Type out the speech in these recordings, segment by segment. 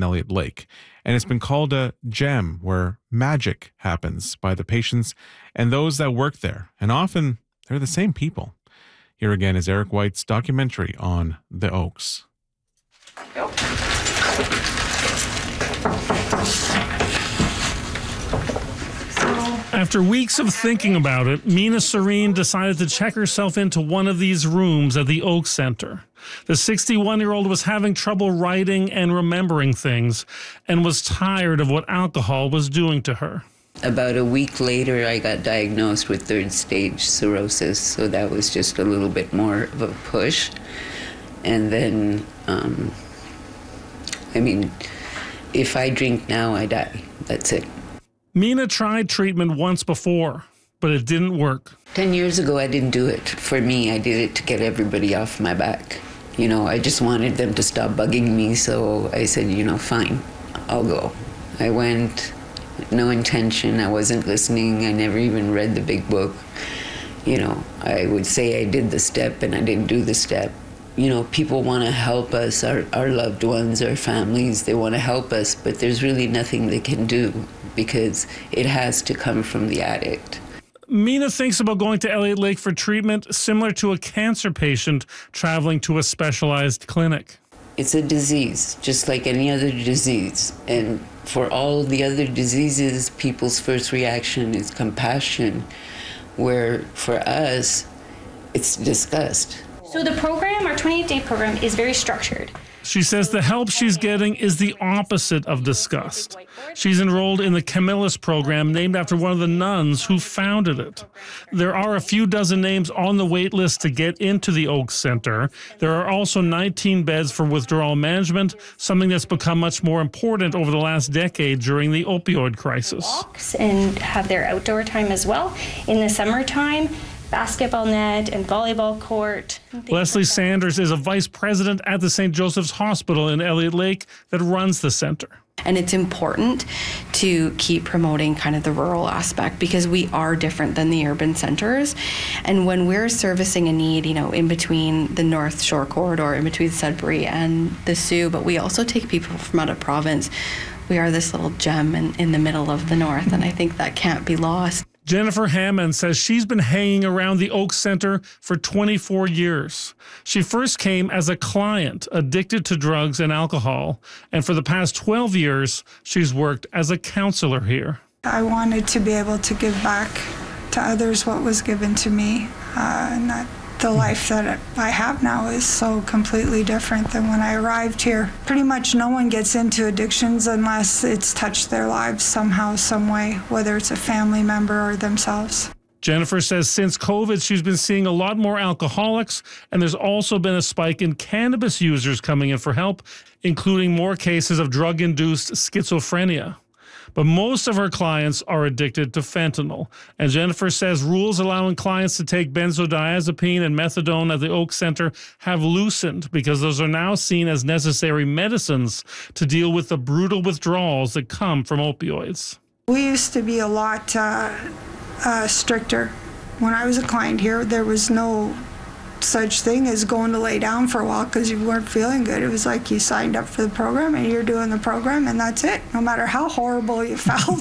Elliott Lake. And it's been called a gem where magic happens by the patients and those that work there. And often they're the same people. Here again is Eric White's documentary on the Oaks. Go. After weeks of thinking about it, Mina Serene decided to check herself into one of these rooms at the Oak Center. The 61-year-old was having trouble writing and remembering things and was tired of what alcohol was doing to her. About a week later, I got diagnosed with third-stage cirrhosis, so that was just a little bit more of a push. And then, if I drink now, I die. That's it. Mina tried treatment once before, but it didn't work. 10 years ago, I didn't do it for me. I did it to get everybody off my back. I just wanted them to stop bugging me, so I said, fine, I'll go. I went, no intention. I wasn't listening. I never even read the big book. I would say I did the step and I didn't do the step. People want to help us, our loved ones, our families, they want to help us, but there's really nothing they can do because it has to come from the addict. Mina thinks about going to Elliott Lake for treatment similar to a cancer patient traveling to a specialized clinic. It's a disease, just like any other disease. And for all the other diseases, people's first reaction is compassion, where for us, it's disgust. So the program, our 28-day program, is very structured. She says the help she's getting is the opposite of disgust. She's enrolled in the Camillus program, named after one of the nuns who founded it. There are a few dozen names on the wait list to get into the Oaks Center. There are also 19 beds for withdrawal management, something that's become much more important over the last decade during the opioid crisis. And have their outdoor time as well. In the summertime, basketball net and volleyball court. Leslie Sanders is a vice president at the St. Joseph's Hospital in Elliott Lake that runs the center. And it's important to keep promoting kind of the rural aspect because we are different than the urban centers. And when we're servicing a need, in between the North Shore corridor, in between Sudbury and the Soo, but we also take people from out of province. We are this little gem in the middle of the North, and I think that can't be lost. Jennifer Hammond says she's been hanging around the Oaks Center for 24 years. She first came as a client addicted to drugs and alcohol, and for the past 12 years, she's worked as a counselor here. I wanted to be able to give back to others what was given to me, and that the life that I have now is so completely different than when I arrived here. Pretty much no one gets into addictions unless it's touched their lives somehow, some way, whether it's a family member or themselves. Jennifer says since COVID, she's been seeing a lot more alcoholics, and there's also been a spike in cannabis users coming in for help, including more cases of drug-induced schizophrenia. But most of her clients are addicted to fentanyl. And Jennifer says rules allowing clients to take benzodiazepine and methadone at the Oak Center have loosened because those are now seen as necessary medicines to deal with the brutal withdrawals that come from opioids. We used to be a lot stricter. When I was a client here, there was no such thing as going to lay down for a while because you weren't feeling good. It was like you signed up for the program and you're doing the program and that's it, no matter how horrible you felt.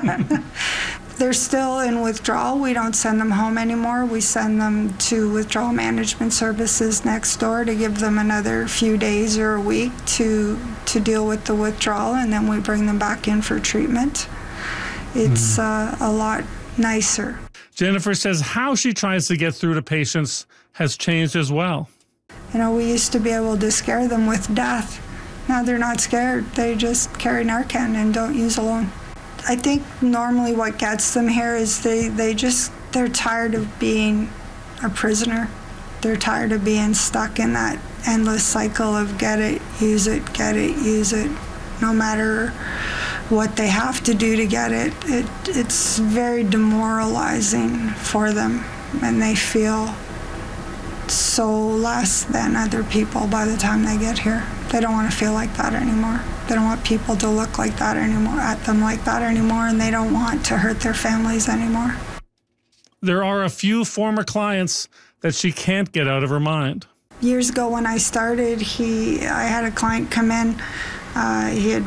They're still in withdrawal. We don't send them home anymore. We send them to withdrawal management services next door to give them another few days or a week to deal with the withdrawal, and then we bring them back in for treatment. It's a lot nicer. Jennifer says how she tries to get through to patients has changed as well. We used to be able to scare them with death. Now they're not scared. They just carry Narcan and don't use alone. I think normally what gets them here is they're tired of being a prisoner. They're tired of being stuck in that endless cycle of get it, use it, no matter what they have to do to get it. It's very demoralizing for them, and they feel so less than other people by the time they get here. They don't want to feel like that anymore. They don't want people to look like that anymore, at them like that anymore, and they don't want to hurt their families anymore. There are a few former clients that she can't get out of her mind. Years ago when I started, I had a client come in. He had